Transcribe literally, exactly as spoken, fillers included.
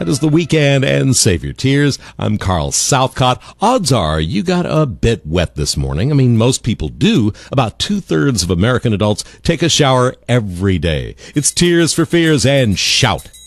That is The Weeknd and Save Your Tears. I'm Carl Southcott. Odds are you got a bit wet this morning. I mean, most people do. About two-thirds of American adults take a shower every day. It's Tears for Fears and Shout.